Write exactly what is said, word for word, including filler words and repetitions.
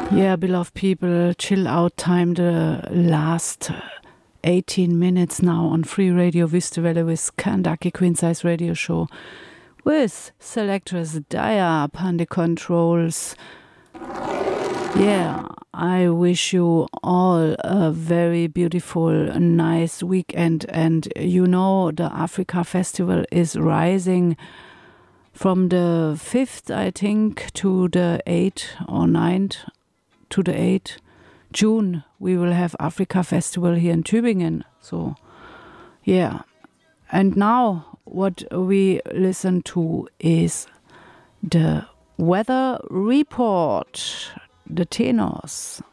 Yeah, beloved people, chill out time, the last eighteen minutes now on Free Radio Wüstewelle with Kandaki Queen Size Radio Show with Selectress Daya upon the controls. Yeah, I wish you all a very beautiful, nice weekend. And you know, the Africa Festival is rising from the fifth, I think, to the eighth or ninth, to the eighth June. We will have Africa Festival here in Tübingen. So, yeah. And now what we listen to is the weather report. The tenors.